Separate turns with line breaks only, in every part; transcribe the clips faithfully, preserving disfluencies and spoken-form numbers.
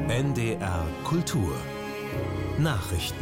N D R Kultur Nachrichten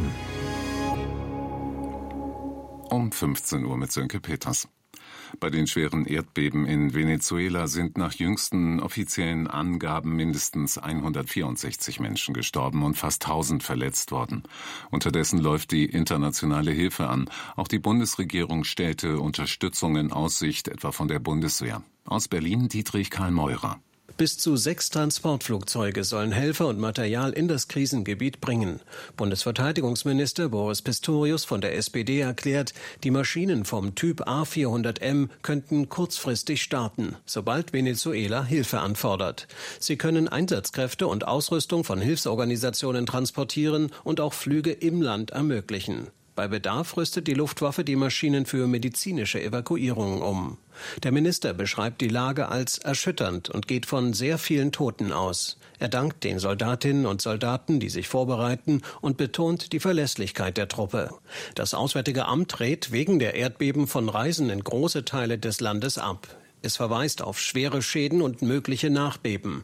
um fünfzehn Uhr mit Sönke Peters. Bei den schweren Erdbeben in Venezuela sind nach jüngsten offiziellen Angaben mindestens hundertvierundsechzig Menschen gestorben und fast tausend verletzt worden. Unterdessen läuft die internationale Hilfe an. Auch die Bundesregierung stellte Unterstützung in Aussicht, etwa von der Bundeswehr. Aus Berlin Dietrich Karl Meurer.
Bis zu sechs Transportflugzeuge sollen Helfer und Material in das Krisengebiet bringen. Bundesverteidigungsminister Boris Pistorius von der S P D erklärt, die Maschinen vom Typ A vierhundert M könnten kurzfristig starten, sobald Venezuela Hilfe anfordert. Sie können Einsatzkräfte und Ausrüstung von Hilfsorganisationen transportieren und auch Flüge im Land ermöglichen. Bei Bedarf rüstet die Luftwaffe die Maschinen für medizinische Evakuierungen um. Der Minister beschreibt die Lage als erschütternd und geht von sehr vielen Toten aus. Er dankt den Soldatinnen und Soldaten, die sich vorbereiten, und betont die Verlässlichkeit der Truppe. Das Auswärtige Amt rät wegen der Erdbeben von Reisen in große Teile des Landes ab. Es verweist auf schwere Schäden und mögliche Nachbeben.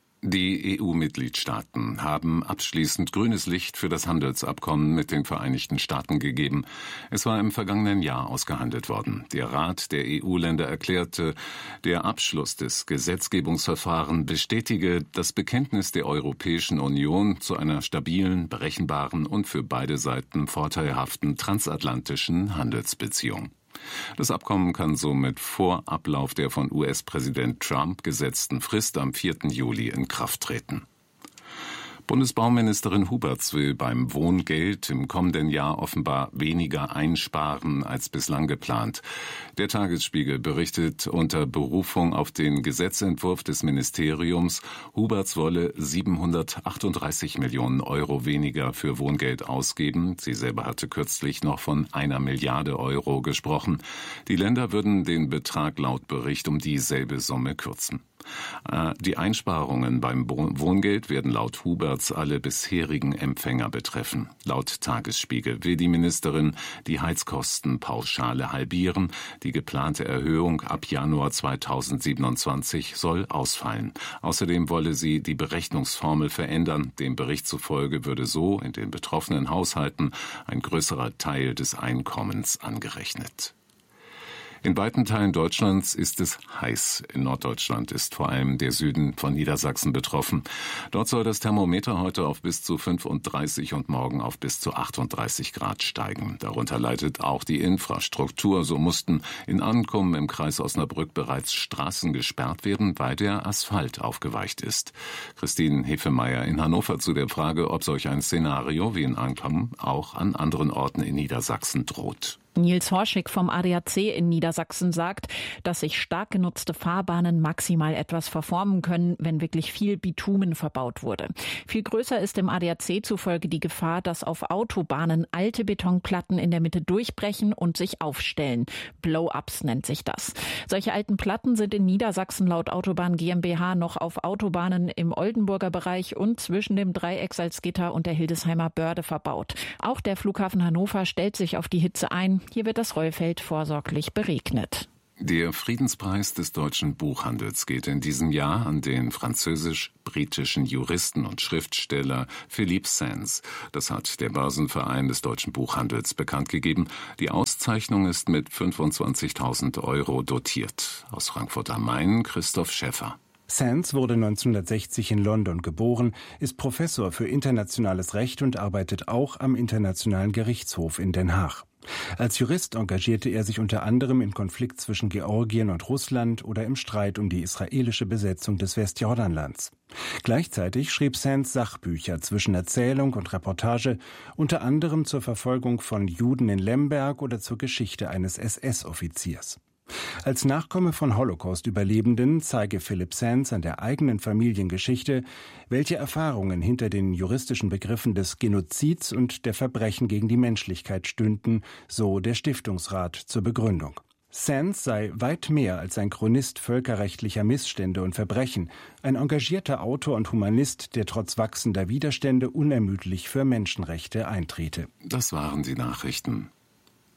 Die E U-Mitgliedstaaten haben abschließend grünes Licht für das Handelsabkommen mit den Vereinigten Staaten gegeben. Es war im vergangenen Jahr ausgehandelt worden. Der Rat der E U-Länder erklärte, der Abschluss des Gesetzgebungsverfahrens bestätige das Bekenntnis der Europäischen Union zu einer stabilen, berechenbaren und für beide Seiten vorteilhaften transatlantischen Handelsbeziehung. Das Abkommen kann somit vor Ablauf der von U S-Präsident Trump gesetzten Frist am vierten Juli in Kraft treten. Bundesbauministerin Huberts will beim Wohngeld im kommenden Jahr offenbar weniger einsparen als bislang geplant. Der Tagesspiegel berichtet unter Berufung auf den Gesetzentwurf des Ministeriums, Huberts wolle siebenhundertachtunddreißig Millionen Euro weniger für Wohngeld ausgeben. Sie selber hatte kürzlich noch von einer Milliarde Euro gesprochen. Die Länder würden den Betrag laut Bericht um dieselbe Summe kürzen. Die Einsparungen beim Wohngeld werden laut Huberts alle bisherigen Empfänger betreffen. Laut Tagesspiegel will die Ministerin die Heizkostenpauschale halbieren. Die geplante Erhöhung ab Januar zweitausendsiebenundzwanzig soll ausfallen. Außerdem wolle sie die Berechnungsformel verändern. Dem Bericht zufolge würde so in den betroffenen Haushalten ein größerer Teil des Einkommens angerechnet. In weiten Teilen Deutschlands ist es heiß. In Norddeutschland ist vor allem der Süden von Niedersachsen betroffen. Dort soll das Thermometer heute auf bis zu fünfunddreißig und morgen auf bis zu achtunddreißig Grad steigen. Darunter leidet auch die Infrastruktur. So mussten in Ankommen im Kreis Osnabrück bereits Straßen gesperrt werden, weil der Asphalt aufgeweicht ist. Christine Hefemeyer in Hannover zu der Frage, ob solch ein Szenario wie in Ankommen auch an anderen Orten in Niedersachsen droht.
Nils Horschig vom A D A C in Niedersachsen sagt, dass sich stark genutzte Fahrbahnen maximal etwas verformen können, wenn wirklich viel Bitumen verbaut wurde. Viel größer ist dem A D A C zufolge die Gefahr, dass auf Autobahnen alte Betonplatten in der Mitte durchbrechen und sich aufstellen. Blow-ups nennt sich das. Solche alten Platten sind in Niedersachsen laut Autobahn GmbH noch auf Autobahnen im Oldenburger Bereich und zwischen dem Dreieck Salzgitter und der Hildesheimer Börde verbaut. Auch der Flughafen Hannover stellt sich auf die Hitze ein. Hier wird das Rollfeld vorsorglich beregnet.
Der Friedenspreis des deutschen Buchhandels geht in diesem Jahr an den französisch-britischen Juristen und Schriftsteller Philippe Sands. Das hat der Börsenverein des deutschen Buchhandels bekannt gegeben. Die Auszeichnung ist mit fünfundzwanzigtausend Euro dotiert. Aus Frankfurt am Main Christoph Schäffer.
Sands wurde neunzehnhundertsechzig in London geboren, ist Professor für internationales Recht und arbeitet auch am Internationalen Gerichtshof in Den Haag. Als Jurist engagierte er sich unter anderem im Konflikt zwischen Georgien und Russland oder im Streit um die israelische Besetzung des Westjordanlands. Gleichzeitig schrieb Sands Sachbücher zwischen Erzählung und Reportage, unter anderem zur Verfolgung von Juden in Lemberg oder zur Geschichte eines S S-Offiziers. Als Nachkomme von Holocaust-Überlebenden zeige Philippe Sands an der eigenen Familiengeschichte, welche Erfahrungen hinter den juristischen Begriffen des Genozids und der Verbrechen gegen die Menschlichkeit stünden, so der Stiftungsrat zur Begründung. Sands sei weit mehr als ein Chronist völkerrechtlicher Missstände und Verbrechen, ein engagierter Autor und Humanist, der trotz wachsender Widerstände unermüdlich für Menschenrechte eintrete.
Das waren die Nachrichten.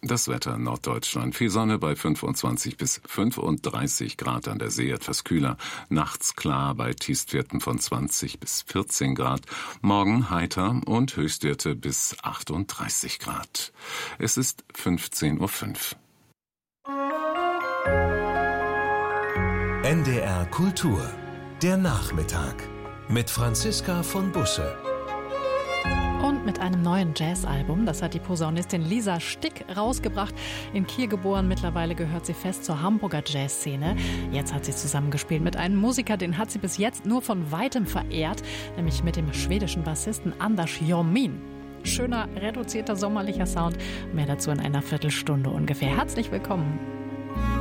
Das Wetter in Norddeutschland. Viel Sonne bei fünfundzwanzig bis fünfunddreißig Grad, an der See etwas kühler. Nachts klar bei Tiefstwerten von zwanzig bis vierzehn Grad. Morgen heiter und Höchstwerte bis achtunddreißig Grad. Es ist fünfzehn Uhr fünf.
N D R Kultur. Der Nachmittag. Mit Franziska von Busse.
Und mit einem neuen Jazzalbum, das hat die Posaunistin Lisa Stick rausgebracht. In Kiel geboren, mittlerweile gehört sie fest zur Hamburger Jazzszene. Jetzt hat sie zusammengespielt mit einem Musiker, den hat sie bis jetzt nur von Weitem verehrt, nämlich mit dem schwedischen Bassisten Anders Jormin. Schöner, reduzierter, sommerlicher Sound. Mehr dazu in einer Viertelstunde ungefähr. Herzlich willkommen.